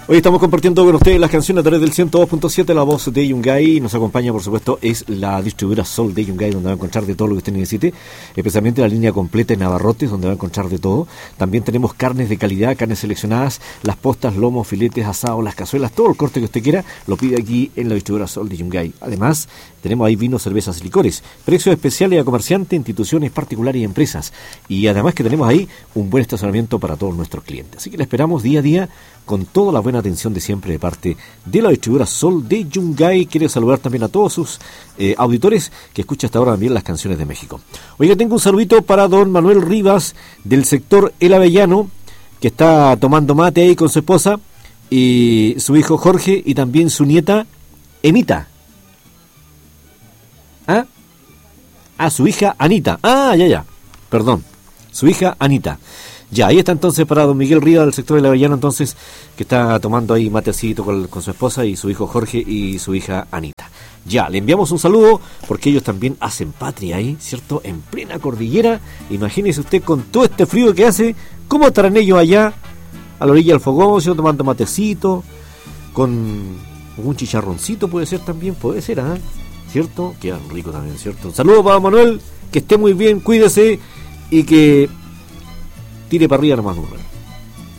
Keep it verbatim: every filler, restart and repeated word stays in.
Hoy estamos compartiendo con ustedes las canciones a través del ciento dos punto siete, la voz de Yungay. Nos acompaña, por supuesto, es la distribuidora Sol de Yungay, donde va a encontrar de todo lo que usted necesite, especialmente la línea completa en abarrotes, donde va a encontrar de todo. También tenemos carnes de calidad, carnes seleccionadas, las postas, lomos, filetes, asados, las cazuelas, todo el corte que usted quiera, lo pide aquí en la distribuidora Sol de Yungay. Además, tenemos ahí vinos, cervezas y licores, precios especiales a comerciantes, instituciones particulares y empresas. Y además que tenemos ahí un buen estacionamiento para todos nuestros clientes. Así que le esperamos día a día con toda la buena atención de siempre de parte de la distribuidora Sol de Yungay. Quiero saludar también a todos sus eh, auditores que escuchan hasta ahora también las canciones de México. Oiga, tengo un saludito para don Manuel Rivas del sector El Avellano, que está tomando mate ahí con su esposa y su hijo Jorge y también su nieta Emita. ¿Ah? Ah, su hija Anita. Ah, ya, ya. Perdón. Su hija Anita. Ya, ahí está entonces para don Miguel Rivas del sector del Avellano, entonces, que está tomando ahí matecito con, con su esposa y su hijo Jorge y su hija Anita. Ya, le enviamos un saludo porque ellos también hacen patria ahí, ¿cierto? En plena cordillera. Imagínese usted con todo este frío que hace, ¿cómo estarán ellos allá a la orilla del fogón, ¿cierto? Tomando matecito, con un chicharroncito puede ser también, puede ser, ¿ah? ¿eh? ¿Cierto? Quedan rico también, ¿cierto? Saludos para Manuel, que esté muy bien, cuídese y que tire para arriba nomás,